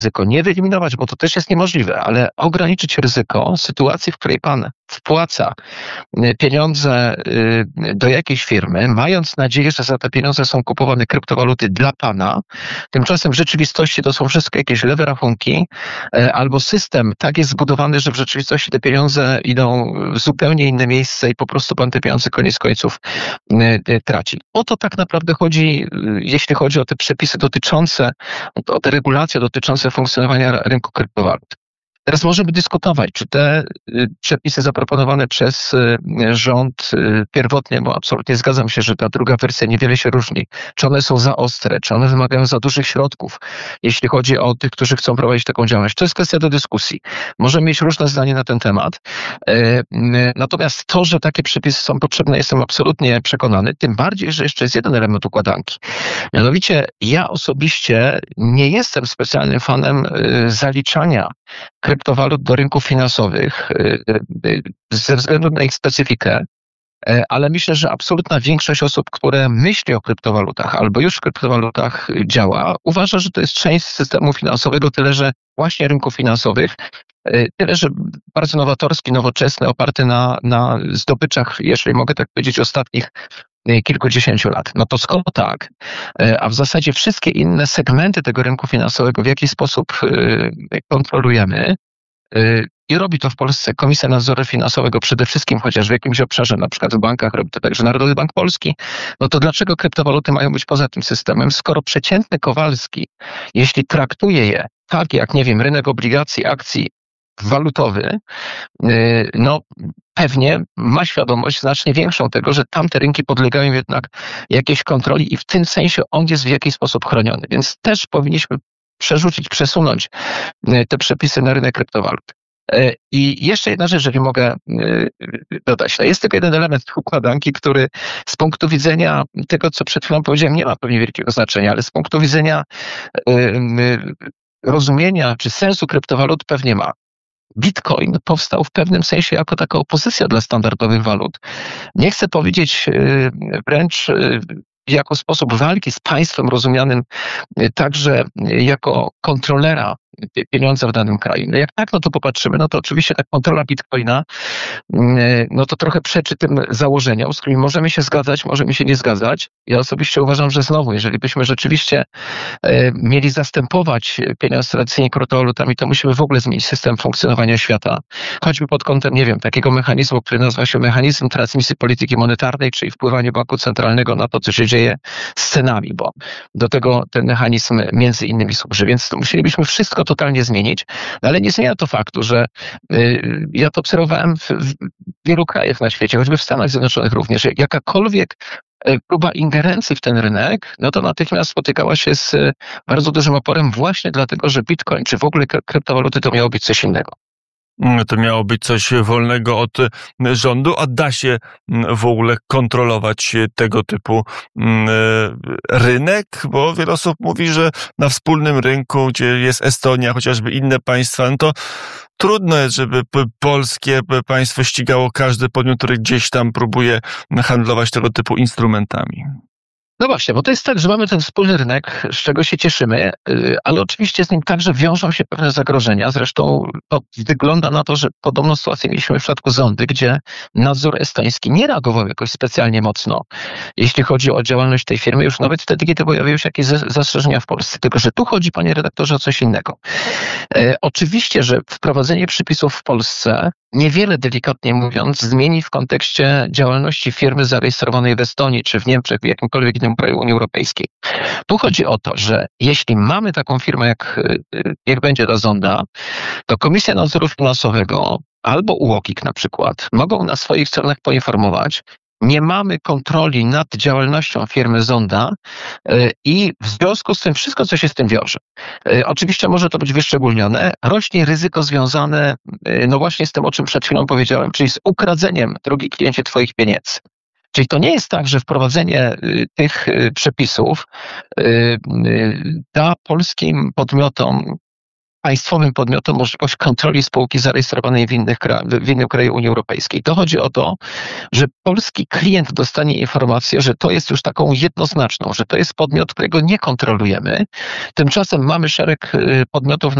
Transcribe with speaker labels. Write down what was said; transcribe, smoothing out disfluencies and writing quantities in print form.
Speaker 1: ryzyko, nie wyeliminować, bo to też jest niemożliwe, ale ograniczyć ryzyko sytuacji, w której pan wpłaca pieniądze do jakiejś firmy, mając nadzieję, że za te pieniądze są kupowane kryptowaluty dla pana. Tymczasem w rzeczywistości to są wszystko jakieś lewe rachunki, albo system tak jest zbudowany, że w rzeczywistości te pieniądze idą w zupełnie inne miejsce i po prostu pan te pieniądze koniec końców traci. O to tak naprawdę chodzi, jeśli chodzi o te przepisy dotyczące, o te regulacje dotyczące funkcjonowania rynku kryptowalut. Teraz możemy dyskutować, czy te przepisy zaproponowane przez rząd pierwotnie, bo absolutnie zgadzam się, że ta druga wersja niewiele się różni, czy one są za ostre, czy one wymagają za dużych środków, jeśli chodzi o tych, którzy chcą prowadzić taką działalność. To jest kwestia do dyskusji. Możemy mieć różne zdanie na ten temat. Natomiast to, że takie przepisy są potrzebne, jestem absolutnie przekonany, tym bardziej, że jeszcze jest jeden element układanki. Mianowicie ja osobiście nie jestem specjalnym fanem zaliczania kryptowalut do rynków finansowych ze względu na ich specyfikę, ale myślę, że absolutna większość osób, które myśli o kryptowalutach albo już w kryptowalutach działa, uważa, że to jest część systemu finansowego, tyle że właśnie rynków finansowych, tyle że bardzo nowatorski, nowoczesny, oparty na zdobyczach, jeżeli mogę tak powiedzieć, ostatnich kilkudziesięciu lat. No to skoro tak, a w zasadzie wszystkie inne segmenty tego rynku finansowego w jakiś sposób kontrolujemy i robi to w Polsce Komisja Nadzoru Finansowego przede wszystkim, chociaż w jakimś obszarze, na przykład w bankach robi to także Narodowy Bank Polski, no to dlaczego kryptowaluty mają być poza tym systemem, skoro przeciętny Kowalski, jeśli traktuje je tak jak, nie wiem, rynek obligacji, akcji walutowy, no pewnie ma świadomość znacznie większą tego, że tamte rynki podlegają jednak jakiejś kontroli i w tym sensie on jest w jakiś sposób chroniony. Więc też powinniśmy przesunąć te przepisy na rynek kryptowalut. I jeszcze jedna rzecz, jeżeli mogę dodać. No jest tylko jeden element układanki, który z punktu widzenia tego, co przed chwilą powiedziałem, nie ma pewnie wielkiego znaczenia, ale z punktu widzenia rozumienia czy sensu kryptowalut pewnie ma. Bitcoin powstał w pewnym sensie jako taka opozycja dla standardowych walut. Nie chcę powiedzieć wręcz jako sposób walki z państwem rozumianym także jako kontrolera pieniądza w danym kraju. No jak tak, no to popatrzymy, no to oczywiście ta kontrola Bitcoina, no to trochę przeczy tym założeniom, z którymi możemy się zgadzać, możemy się nie zgadzać. Ja osobiście uważam, że znowu, jeżeli byśmy rzeczywiście mieli zastępować pieniądz tradycyjnie kryptowalutami, to musimy w ogóle zmienić system funkcjonowania świata. Choćby pod kątem, nie wiem, takiego mechanizmu, który nazywa się mechanizm transmisji polityki monetarnej, czyli wpływanie banku centralnego na to, co się dzieje z cenami, bo do tego ten mechanizm między innymi służy. Więc to musielibyśmy wszystko totalnie zmienić, no ale nie zmienia to faktu, że ja to obserwowałem w wielu krajach na świecie, choćby w Stanach Zjednoczonych również, jakakolwiek próba ingerencji w ten rynek, no to natychmiast spotykała się z bardzo dużym oporem właśnie dlatego, że Bitcoin czy w ogóle kryptowaluty to miało być coś innego.
Speaker 2: To miało być coś wolnego od rządu, a da się w ogóle kontrolować tego typu rynek? Bo wiele osób mówi, że na wspólnym rynku, gdzie jest Estonia, chociażby inne państwa, no to trudno jest, żeby polskie państwo ścigało każdy podmiot, który gdzieś tam próbuje handlować tego typu instrumentami.
Speaker 1: No właśnie, bo to jest tak, że mamy ten wspólny rynek, z czego się cieszymy, ale oczywiście z nim także wiążą się pewne zagrożenia. Zresztą to wygląda na to, że podobną sytuację mieliśmy w przypadku Zondy, gdzie nadzór estoński nie reagował jakoś specjalnie mocno, jeśli chodzi o działalność tej firmy, już nawet wtedy, kiedy pojawiły się jakieś zastrzeżenia w Polsce. Tylko że tu chodzi, panie redaktorze, o coś innego. Oczywiście, że wprowadzenie przepisów w Polsce niewiele, delikatnie mówiąc, zmieni w kontekście działalności firmy zarejestrowanej w Estonii, czy w Niemczech, w jakimkolwiek innym kraju Unii Europejskiej. Tu chodzi o to, że jeśli mamy taką firmę, jak będzie ta Zonda, to Komisja Nadzoru Finansowego albo UOKiK na przykład mogą na swoich stronach poinformować, nie mamy kontroli nad działalnością firmy Zonda i w związku z tym wszystko, co się z tym wiąże. Oczywiście może to być wyszczególnione. Rośnie ryzyko związane, no właśnie z tym, o czym przed chwilą powiedziałem, czyli z ukradzeniem, drogi kliencie, twoich pieniędzy. Czyli to nie jest tak, że wprowadzenie tych przepisów da polskim podmiotom państwowym podmiotom możliwość kontroli spółki zarejestrowanej w innym kraju Unii Europejskiej. To chodzi o to, że polski klient dostanie informację, że to jest już taką jednoznaczną, że to jest podmiot, którego nie kontrolujemy. Tymczasem mamy szereg podmiotów